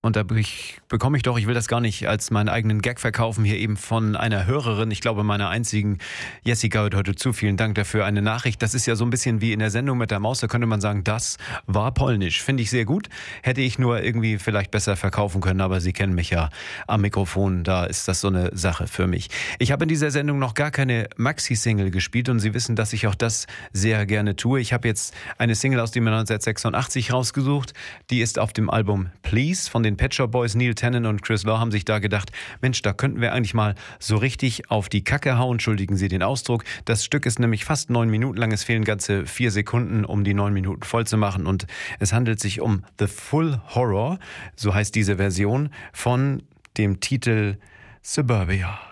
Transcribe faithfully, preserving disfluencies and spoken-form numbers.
Und da ich, bekomme ich doch, ich will das gar nicht als meinen eigenen Gag verkaufen, hier eben von einer Hörerin, ich glaube meiner einzigen. Jessica hört heute zu, vielen Dank dafür, eine Nachricht. Das ist ja so ein bisschen wie in der Sendung mit der Maus, da könnte man sagen, das war polnisch. Finde ich sehr gut, hätte ich nur irgendwie vielleicht besser verkaufen können, aber Sie kennen mich ja am Mikrofon, da ist das so eine Sache für mich. Ich habe in dieser Sendung noch gar keine Maxi-Single gespielt und Sie wissen, dass ich auch das sehr gerne tue. Ich habe jetzt eine Single aus dem Jahr neunzehnhundertsechsundachtzig rausgesucht, die ist auf dem Album Please von den Pet Shop Boys. Neil Tennant und Chris Law haben sich da gedacht, Mensch, da könnten wir eigentlich mal so richtig auf die Kacke hauen, entschuldigen Sie den Ausdruck. Das Stück ist nämlich fast neun Minuten lang, es fehlen ganze vier Sekunden, um die neun Minuten voll zu machen und es handelt sich um The Full Horror, so heißt diese Version von dem Titel Suburbia.